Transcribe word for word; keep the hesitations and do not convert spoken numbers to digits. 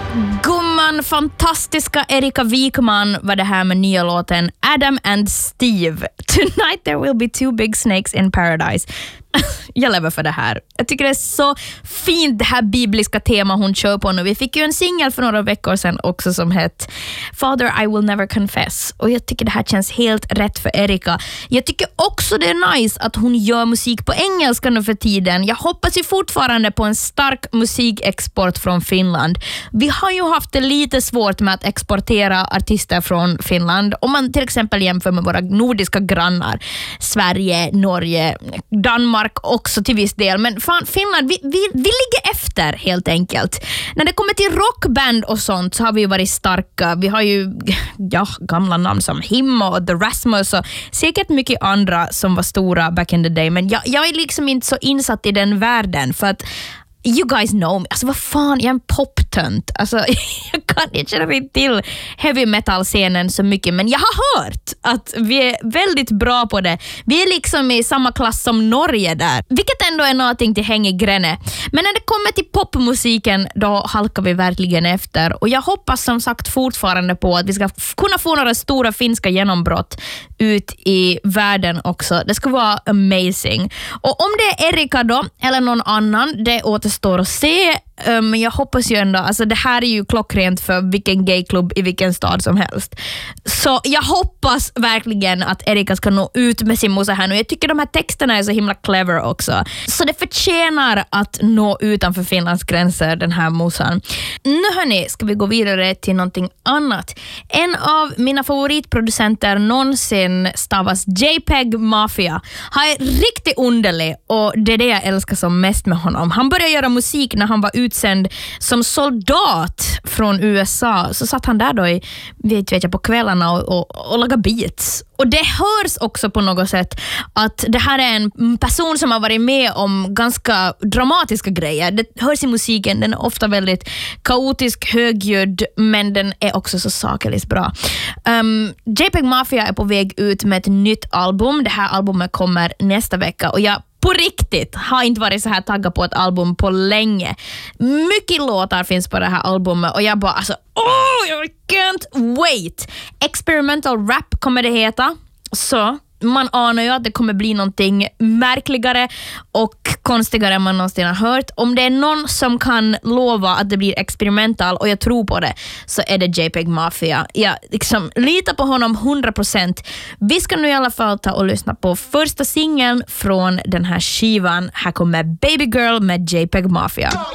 Gumman, fantastiska Erika Wikman var det här med nya låten Adam and Steve. Tonight there will be two big snakes in paradise. Jag lever för det här. Jag tycker det är så fint det här bibliska tema hon kör på nu. Vi fick ju en singel för några veckor sedan också som hette Father I will never confess. Och jag tycker det här känns helt rätt för Erika. Jag tycker också det är nice att hon gör musik på engelska nu för tiden. Jag hoppas ju fortfarande på en stark musikexport från Finland. Vi har ju haft det lite svårt med att exportera artister från Finland. Om man till exempel jämför med våra nordiska grannar. Sverige, Norge, Danmark också till viss del. Men fan, Finland, vi, vi, vi ligger efter helt enkelt. När det kommer till rockband och sånt så har vi ju varit starka. Vi har ju ja, gamla namn som Him och The Rasmus och säkert mycket andra som var stora back in the day. Men jag, jag är liksom inte så insatt i den världen för att you guys know me. Alltså vad fan, jag är en poptönt. Alltså jag kan inte känna mig till heavy metal-scenen så mycket, men jag har hört att vi är väldigt bra på det. Vi är liksom i samma klass som Norge där, vilket ändå är någonting till häng i gränne. Men när det kommer till popmusiken då halkar vi verkligen efter. Och jag hoppas som sagt fortfarande på att vi ska f- kunna få några stora finska genombrott ut i världen också. Det ska vara amazing. Och om det är Erika då, eller någon annan, det återstår att se. Men um, jag hoppas ju ändå, alltså det här är ju klockrent för vilken gayklubb i vilken stad som helst. Så jag hoppas verkligen att Erika ska nå ut med sin musa här nu. Jag tycker de här texterna är så himla clever också. Så det förtjänar att nå utanför Finlands gränser, den här musan. Nu hörni, ska vi gå vidare till någonting annat. En av mina favoritproducenter någonsin stavas JPEG Mafia. Han är riktigt underlig och det är det jag älskar som mest med honom. Han började göra musik när han var utsänd som soldat från U S A. Så satt han där då i, vet, vet jag, på kvällarna och, och, och lagade beats. Och det hörs också på något sätt att det här är en person som har varit med om ganska dramatiska grejer. Det hörs i musiken, den är ofta väldigt kaotisk, högljudd, men den är också så sakligt bra. Um, JPEG Mafia är på väg ut med ett nytt album. Det här albumet kommer nästa vecka och jag på riktigt har inte varit så här taggad på ett album på länge. Mycket låtar finns på det här albumet och jag bara alltså, oh, jag can't wait. Experimental rap kommer det heta. Så man anar ju att det kommer bli någonting märkligare och konstigare än man någonsin har hört. Om det är någon som kan lova att det blir experimental och jag tror på det, så är det JPEG Mafia. Jag liksom litar på honom hundra procent. Vi ska nu i alla fall ta och lyssna på första singeln från den här skivan. Här kommer Baby Girl med JPEG Mafia.